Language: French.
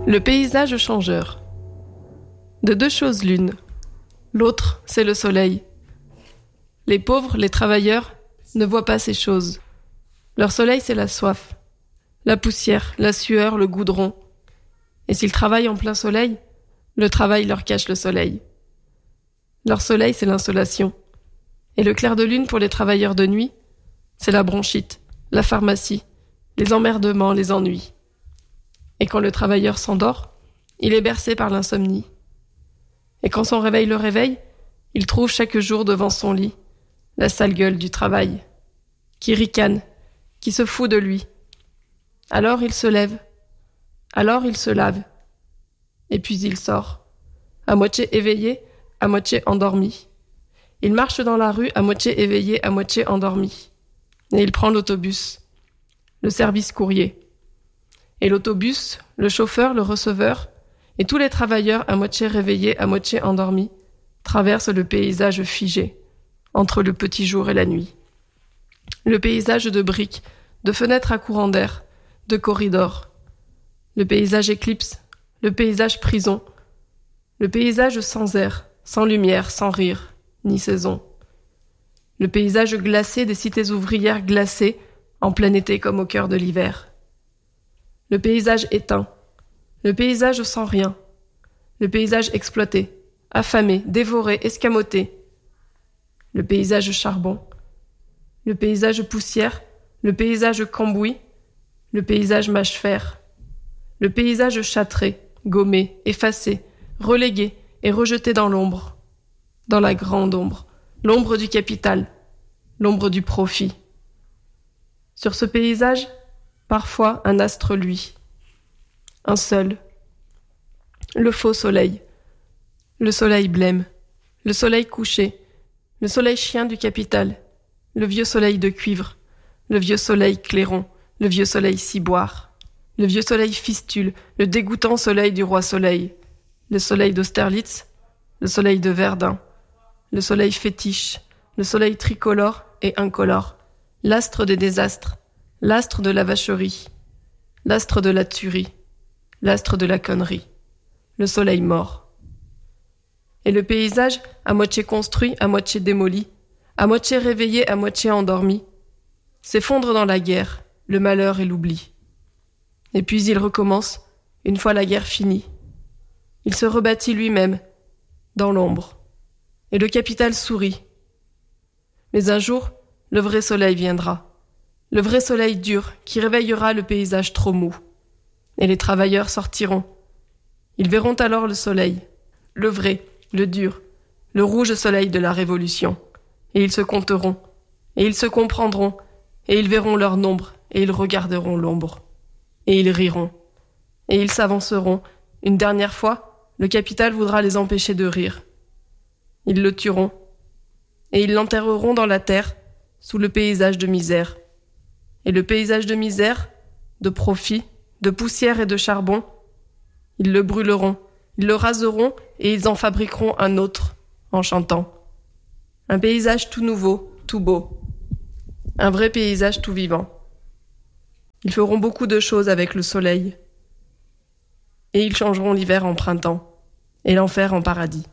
Le paysage changeur. De deux choses l'une. L'autre, c'est le soleil. Les pauvres, les travailleurs, ne voient pas ces choses. Leur soleil, c'est la soif, la poussière, la sueur, le goudron. Et s'ils travaillent en plein soleil, le travail leur cache le soleil. Leur soleil, c'est l'insolation. Et le clair de lune pour les travailleurs de nuit, c'est la bronchite, la pharmacie, les emmerdements, les ennuis. Et quand le travailleur s'endort, il est bercé par l'insomnie. Et quand son réveil le réveille, il trouve chaque jour devant son lit la sale gueule du travail, qui ricane, qui se fout de lui. Alors il se lève, alors il se lave, et puis il sort, à moitié éveillé, à moitié endormi. Il marche dans la rue à moitié éveillé, à moitié endormi. Et il prend l'autobus, le service courrier. Et l'autobus, le chauffeur, le receveur, et tous les travailleurs à moitié réveillés, à moitié endormis, traversent le paysage figé, entre le petit jour et la nuit. Le paysage de briques, de fenêtres à courant d'air, de corridors. Le paysage éclipse, le paysage prison, le paysage sans air, sans lumière, sans rire, ni saison. Le paysage glacé des cités ouvrières glacées, en plein été comme au cœur de l'hiver. Le paysage éteint, le paysage sans rien, le paysage exploité, affamé, dévoré, escamoté. Le paysage charbon, le paysage poussière, le paysage cambouis, le paysage mâche-fer, le paysage châtré, gommé, effacé, relégué et rejeté dans l'ombre, dans la grande ombre, l'ombre du capital, l'ombre du profit. Sur ce paysage, parfois un astre luit, un seul, le faux soleil, le soleil blême, le soleil couché, le soleil chien du capital, le vieux soleil de cuivre, le vieux soleil clairon, le vieux soleil ciboire, le vieux soleil fistule, le dégoûtant soleil du roi soleil, le soleil d'Austerlitz, le soleil de Verdun, le soleil fétiche, le soleil tricolore et incolore, l'astre des désastres, l'astre de la vacherie, l'astre de la tuerie, l'astre de la connerie, le soleil mort. Et le paysage, à moitié construit, à moitié démoli, à moitié réveillé, à moitié endormi, s'effondre dans la guerre, le malheur et l'oubli. Et puis il recommence, une fois la guerre finie. Il se rebâtit lui-même, dans l'ombre. Et le capital sourit. Mais un jour, le vrai soleil viendra. Le vrai soleil dur qui réveillera le paysage trop mou. Et les travailleurs sortiront. Ils verront alors le soleil, le vrai, le dur, le rouge soleil de la Révolution. Et ils se compteront, et ils se comprendront, et ils verront leur nombre, et ils regarderont l'ombre. Et ils riront, et ils s'avanceront. Une dernière fois, le capital voudra les empêcher de rire. Ils le tueront, et ils l'enterreront dans la terre, sous le paysage de misère. Et le paysage de misère, de profit, de poussière et de charbon, ils le brûleront, ils le raseront, et ils en fabriqueront un autre, en chantant. Un paysage tout nouveau, tout beau. Un vrai paysage tout vivant. Ils feront beaucoup de choses avec le soleil. Et ils changeront l'hiver en printemps, et l'enfer en paradis.